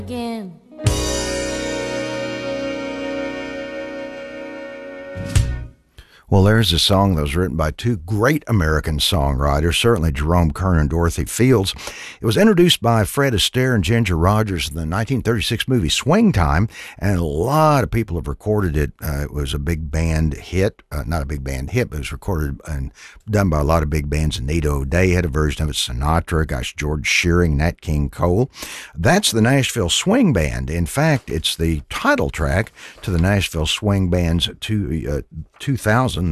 Again. Well, there's a song that was written by two great American songwriters, certainly Jerome Kern and Dorothy Fields. It was introduced by Fred Astaire and Ginger Rogers in the 1936 movie Swing Time, and a lot of people have recorded it. It was a big band hit, not a big band hit, but it was recorded and done by a lot of big bands. Anita O'Day had a version of it, Sinatra, George Shearing, Nat King Cole. That's the Nashville Swing Band. In fact, it's the title track to the Nashville Swing Band's 2000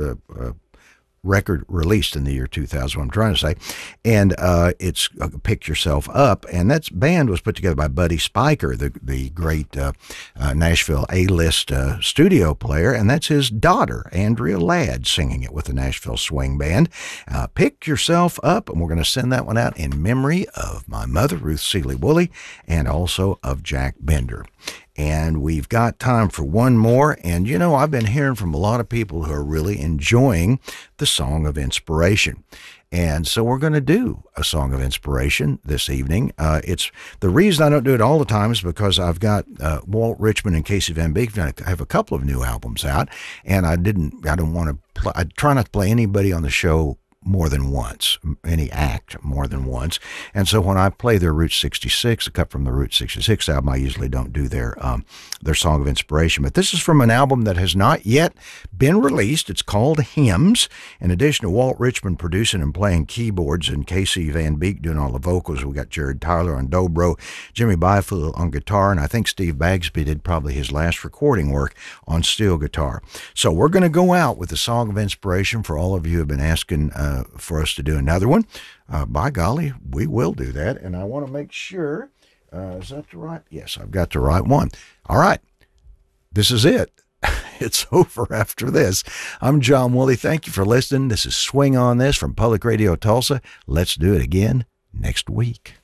record released in the year 2000, what I'm trying to say. And it's Pick Yourself Up. And that band was put together by Buddy Spicher, the great Nashville A-list studio player. And that's his daughter, Andrea Ladd, singing it with the Nashville Swing Band. Pick Yourself Up. And we're going to send that one out in memory of my mother, Ruth Seeley Woolley, and also of Jack Bender. And we've got time for one more. And, you know, I've been hearing from a lot of people who are really enjoying the Song of Inspiration. And so we're going to do a Song of Inspiration this evening. It's the reason I don't do it all the time is because I've got Walt Richman and Casey Van Beek. I have a couple of new albums out, and I don't want to I try not to play anybody on the show more than once, any act more than once. And so when I play their Route 66, a cut from the Route 66 album, I usually don't do their Song of Inspiration. But this is from an album that has not yet been released. It's called Hymns. In addition to Walt Richman producing and playing keyboards and Casey Van Beek doing all the vocals, we got Jared Tyler on dobro, Jimmy Byfield on guitar, and I think Steve Bagsby did probably his last recording work on steel guitar. So we're going to go out with the Song of Inspiration. For all of you who have been asking for us to do another one, by golly, we will do that. And I want to make sure, is that the right? Yes, I've got the right one. All right, this is it. It's over after this. I'm John Woolley. Thank you for listening. This is Swing on This from Public Radio Tulsa. Let's do it again next week.